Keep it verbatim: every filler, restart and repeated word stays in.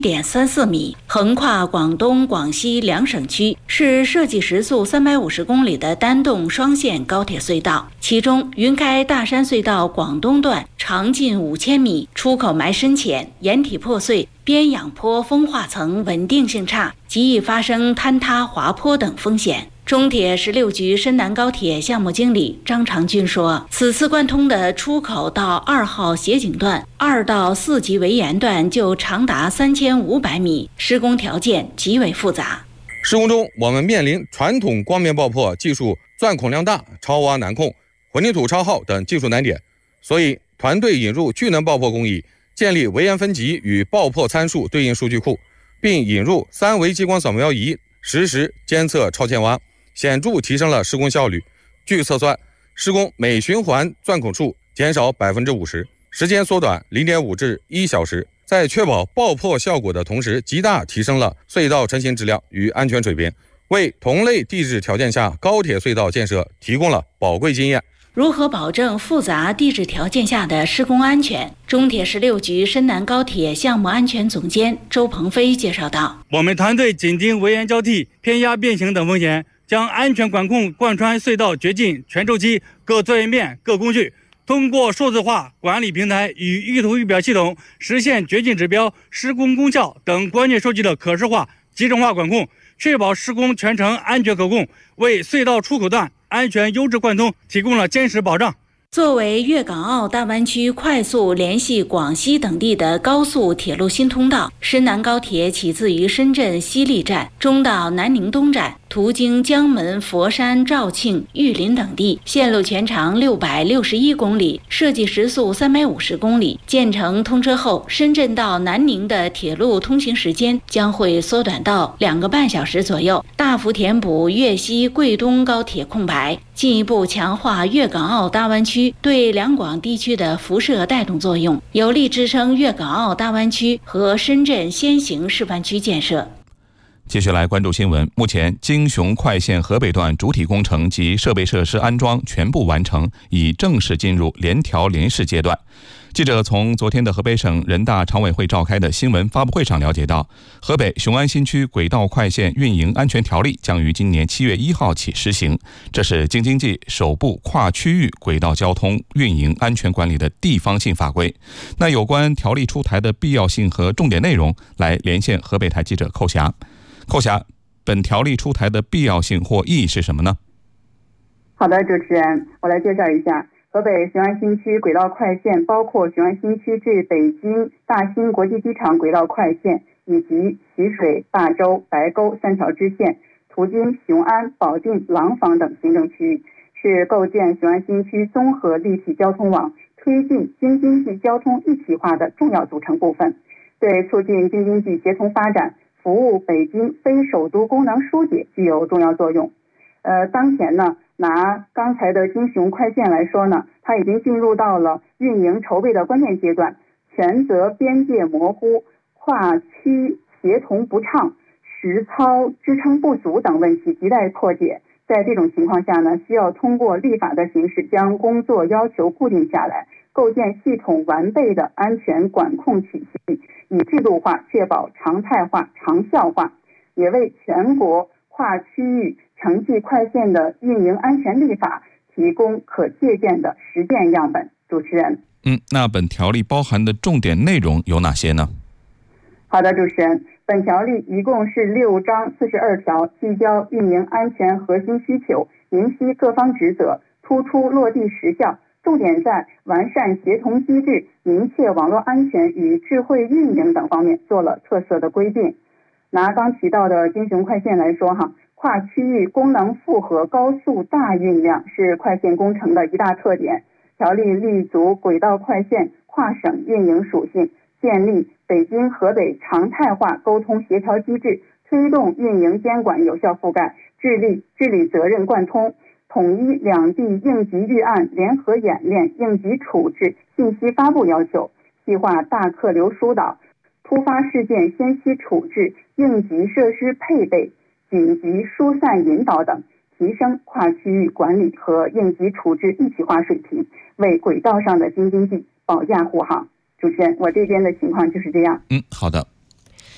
点三四米，横跨广东、广西两省区，是设计时速三百五十公里的单洞双线高铁隧道。其中，云开大山隧道广东段长近五千米，出口埋深浅，岩体破碎，边仰坡风化层稳定性差，极易发生坍塌、滑坡等风险。中铁十六局深南高铁项目经理张长军说，此次贯通的出口到二号斜井段、二到四级围岩段就长达三千五百米，施工条件极为复杂。 施工中，我们面临传统光面爆破技术钻孔量大、超挖难控、混凝土超耗等技术难点，所以团队引入聚能爆破工艺，建立围岩分级与爆破参数对应数据库，并引入三维激光扫描仪实时监测超前挖，显著提升了施工效率。据测算，施工每循环钻孔数减少 百分之五十， 时间缩短 零点五至一小时，在确保爆破效果的同时，极大提升了隧道成型质量与安全水平，为同类地质条件下高铁隧道建设提供了宝贵经验。 如何保证复杂地质条件下的施工安全？中铁十六局深南高铁项目安全总监周鹏飞介绍道： 我们团队紧盯围岩交替、偏压变形等风险，将安全管控贯穿隧道掘进全周期各作业面、各工序，通过数字化管理平台与预图预表系统，实现掘进指标、施工功效等关键数据的可视化、集中化管控，确保施工全程安全可控，为隧道出口段安全优质贯通提供了坚实保障。 作为粤港澳大湾区快速联系广西等地的高速铁路新通道，深南高铁起自于深圳西丽站，中到南宁东站，途经江门、佛山、肇庆、玉林等地，线路全长六百六十一公里，设计时速三百五十公里。建成通车后，深圳到南宁的铁路通行时间将会缩短到两个半小时左右，大幅填补粤西、贵东高铁空白，进一步强化粤港澳大湾区对两广地区的辐射带动作用，有力支撑粤港澳大湾区和深圳先行示范区建设。 继续来关注新闻。目前，京雄快线河北段主体工程及设备设施安装全部完成，已正式进入联调联试阶段。记者从昨天的河北省人大常委会召开的新闻发布会上了解到，河北雄安新区轨道快线运营安全条例将于今年七月一号起施行，这是京津冀首部跨区域轨道交通运营安全管理的地方性法规。那有关条例出台的必要性和重点内容，来连线河北台记者寇霞。寇霞，本条例出台的必要性或意义是什么呢？ 好的，主持人，我来介绍一下。河北雄安新区轨道快线包括雄安新区至北京大兴国际机场轨道快线，以及徐水、大洲、白沟三条支线，途经雄安、保定、廊坊等行政区域，是构建雄安新区综合立体交通网、推进京津冀交通一体化的重要组成部分，对促进京津冀协同发展、服务北京非首都功能疏解具有重要作用。呃，当前呢，拿刚才的京雄快线来说呢，它已经进入到了运营筹备的关键阶段，权责边界模糊、跨区协同不畅、实操支撑不足等问题亟待破解。在这种情况下呢，需要通过立法的形式将工作要求固定下来，构建系统完备的安全管控体系，以制度化确保常态化、长效化，也为全国跨区域城际快线的运营安全立法提供可借鉴的实践样本。主持人， 嗯，那本条例包含的重点内容有哪些呢？ 好的，主持人，本条例一共是六章四十二条，聚焦运营安全核心需求，明晰各方职责，突出落地实效，重点在完善协同机制、明确网络安全与智慧运营等方面做了特色的规定。拿刚提到的京雄快线来说哈，跨区域功能复合、高速大运量是快线工程的一大特点。条例立足轨道快线跨省运营属性，建立北京河北常态化沟通协调机制，推动运营监管有效覆盖，致力治理责任贯通，统一两地应急预案、联合演练、应急处置、信息发布要求，细化大客流疏导、突发事件先期处置、应急设施配备、紧急疏散引导等，提升跨区域管理和应急处置一体化水平，为轨道上的京津冀保驾护航。主持人，我这边的情况就是这样。 嗯，好的。